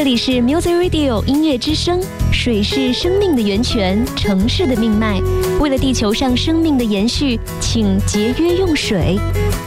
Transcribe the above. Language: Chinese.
里是 Music Radio 音乐之声。水是生命的源泉，城市的命脉。为了地球上生命的延续，请节约用水。